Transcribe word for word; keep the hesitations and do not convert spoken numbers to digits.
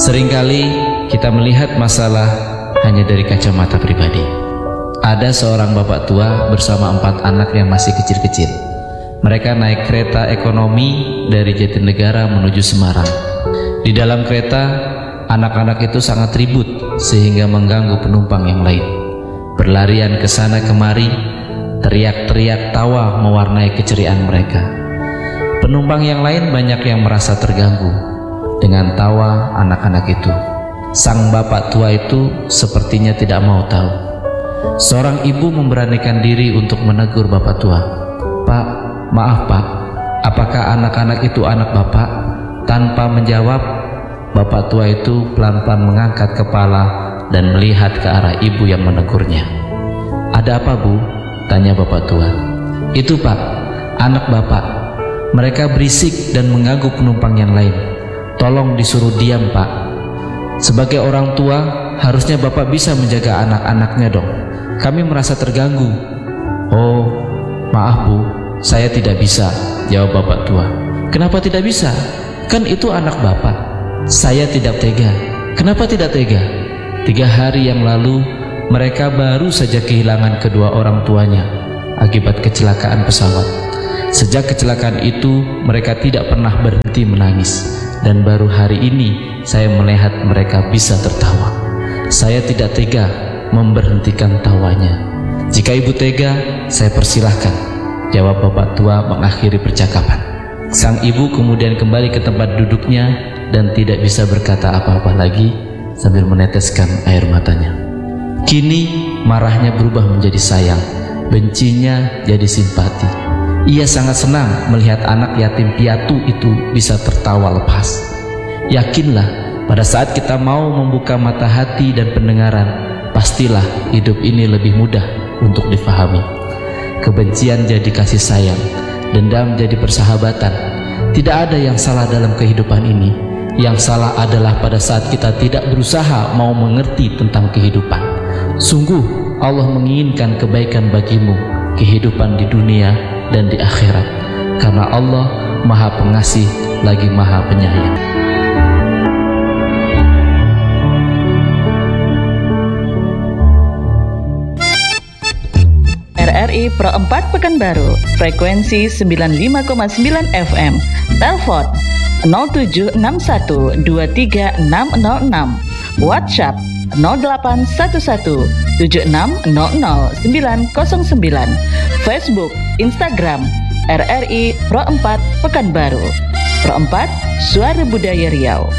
Seringkali kita melihat masalah hanya dari kacamata pribadi. Ada seorang bapak tua bersama empat anak yang masih kecil-kecil. Mereka naik kereta ekonomi dari Jatinegara menuju Semarang. Di dalam kereta, anak-anak itu sangat ribut sehingga mengganggu penumpang yang lain. Berlarian ke sana kemari, teriak-teriak tawa mewarnai keceriaan mereka. Penumpang yang lain banyak yang merasa terganggu dengan tawa anak-anak itu. Sang bapak tua itu sepertinya tidak mau tahu. Seorang ibu memberanikan diri untuk menegur bapak tua. "Pak, maaf pak, apakah anak-anak itu anak bapak?" Tanpa menjawab, bapak tua itu pelan-pelan mengangkat kepala dan melihat ke arah ibu yang menegurnya. "Ada apa bu?" tanya bapak tua. "Itu pak, anak bapak. Mereka berisik dan mengganggu penumpang yang lain. Tolong disuruh diam pak. Sebagai orang tua, harusnya bapak bisa menjaga anak-anaknya dong. Kami merasa terganggu." "Oh, maaf bu, saya tidak bisa," jawab bapak tua. "Kenapa tidak bisa? Kan itu anak bapak." "Saya tidak tega." "Kenapa tidak tega?" Tiga hari yang lalu, mereka baru saja kehilangan kedua orang tuanya akibat kecelakaan pesawat. Sejak kecelakaan itu, mereka tidak pernah berhenti menangis. Dan baru hari ini, saya melihat mereka bisa tertawa. Saya tidak tega memberhentikan tawanya. "Jika ibu tega, saya persilahkan," jawab bapak tua mengakhiri percakapan. Sang ibu kemudian kembali ke tempat duduknya dan tidak bisa berkata apa-apa lagi sambil meneteskan air matanya. Kini marahnya berubah menjadi sayang, bencinya jadi simpati. Ia sangat senang melihat anak yatim piatu itu bisa tertawa lepas. Yakinlah, pada saat kita mau membuka mata hati dan pendengaran, pastilah hidup ini lebih mudah untuk difahami. Kebencian jadi kasih sayang, dendam jadi persahabatan. Tidak ada yang salah dalam kehidupan ini. Yang salah adalah pada saat kita tidak berusaha mau mengerti tentang kehidupan. Sungguh Allah menginginkan kebaikan bagimu, kehidupan di dunia dan di akhirat, karena Allah Maha Pengasih lagi Maha Penyayang. R R I Pro empat Pekanbaru, frekuensi sembilan puluh lima koma sembilan F M. Telepon nol tujuh enam satu dua tiga enam nol enam. WhatsApp nol delapan satu satu tujuh enam nol nol sembilan nol sembilan. Facebook, Instagram R R I Pro empat Pekanbaru. Pro empat, Suara Budaya Riau.